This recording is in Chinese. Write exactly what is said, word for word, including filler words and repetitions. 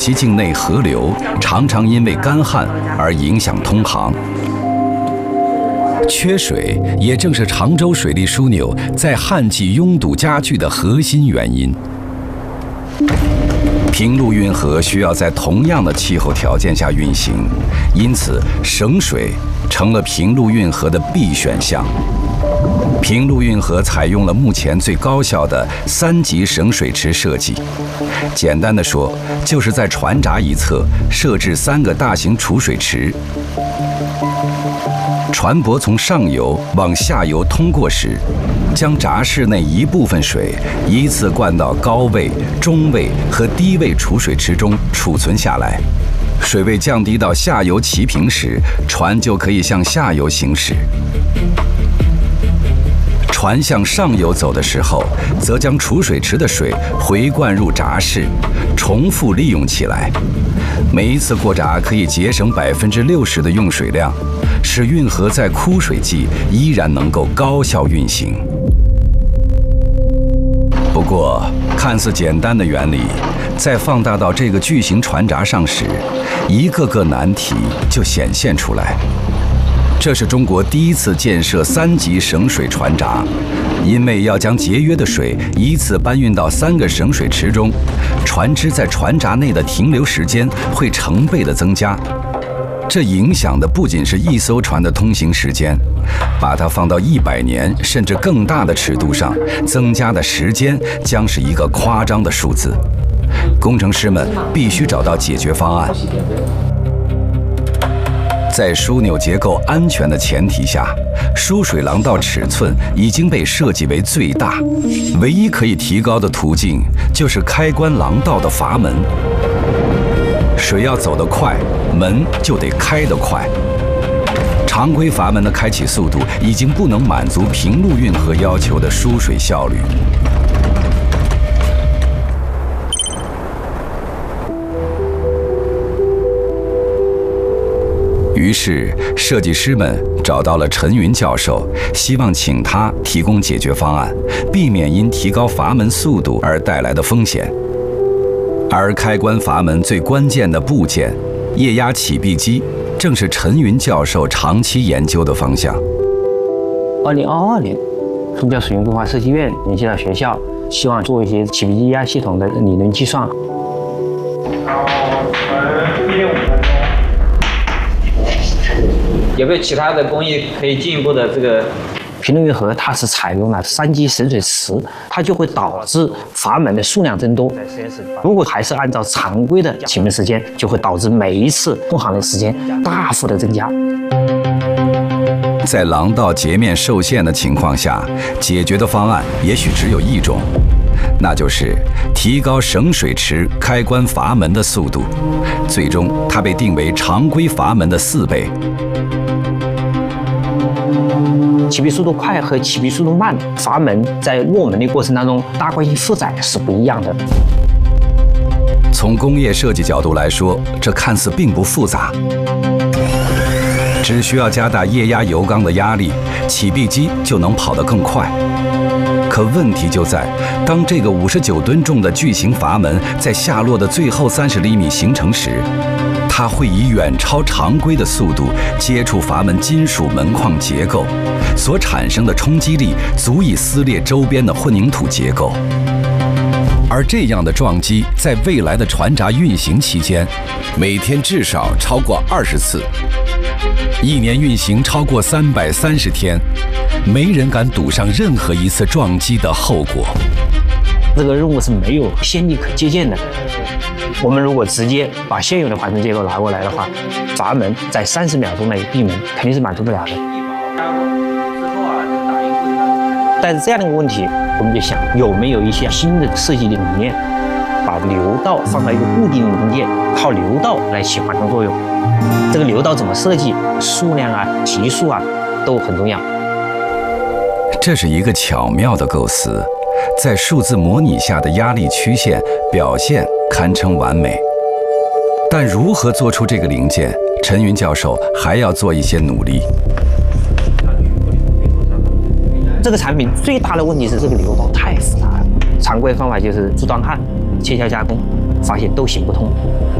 其境内河流常常因为干旱而影响通航。缺水也正是常州水利枢纽在旱季拥堵加剧的核心原因。平陆运河需要在同样的气候条件下运行，因此省水成了平陆运河的必选项。平陆运河采用了目前最高效的三级省水池设计。简单的说，就是在船闸一侧设置三个大型储水池。船舶从上游往下游通过时，将闸室内一部分水依次灌到高位、中位和低位储水池中储存下来。水位降低到下游齐平时，船就可以向下游行驶。船向上游走的时候，则将储水池的水回灌入闸室，重复利用起来。每一次过闸可以节省百分之六十的用水量，使运河在枯水季依然能够高效运行。不过，看似简单的原理，在放大到这个巨型船闸上时，一个个难题就显现出来。这是中国第一次建设三级省水船闸，因为要将节约的水依次搬运到三个省水池中，船只在船闸内的停留时间会成倍的增加。这影响的不仅是一艘船的通行时间，把它放到一百年甚至更大的尺度上，增加的时间将是一个夸张的数字。工程师们必须找到解决方案。在枢纽结构安全的前提下，输水廊道尺寸已经被设计为最大，唯一可以提高的途径就是开关廊道的阀门。水要走得快，门就得开得快。常规阀门的开启速度已经不能满足平陆运河要求的输水效率。于是，设计师们找到了陈云教授，希望请他提供解决方案，避免因提高阀门速度而带来的风险。而开关阀门最关键的部件——液压启闭机，正是陈云教授长期研究的方向。 二零二二年，中交水运规划设计院联系到学校，希望做一些启闭机液压系统的理论计算。 有没有其他的工艺可以进一步的这个？ 平陆运河它是采用了三级省水池，它就会导致阀门的数量增多。如果还是按照常规的启门时间，就会导致每一次通航的时间大幅的增加。 在廊道截面受限的情况下，解决的方案也许只有一种，那就是提高省水池开关阀门的速度。最终，它被定为常规阀门的四倍。 启闭速度快和启闭速度慢，阀门在落门的过程当中，大惯性负载是不一样的。 从工业设计角度来说，这看似并不复杂，只需要加大液压油缸的压力，启闭机就能跑得更快。可问题就在，当这个五十九吨重的巨型阀门在下落的最后三十厘米形成时，它会以远超常规的速度接触阀门金属门框结构，所产生的冲击力足以撕裂周边的混凝土结构。而这样的撞击在未来的船闸运行期间，每天至少超过二十次，一年运行超过三百三十天，没人敢赌上任何一次撞击的后果。 这个任务是没有先例可借鉴的。我们如果直接把现有的缓冲结构拿过来的话，阀门在三十秒钟内闭门肯定是满足不了的。但是这样的一个问题，我们就想有没有一些新的设计的理念，把流道放到一个固定的中间，靠流道来起缓冲作用。这个流道怎么设计，数量啊、级数啊都很重要。 这是一个巧妙的构思，在数字模拟下的压力曲线表现堪称完美。但如何做出这个零件，陈云教授还要做一些努力。 这个产品最大的问题是这个流道太复杂了，常规方法就是铸钢焊、切削加工，发现都行不通。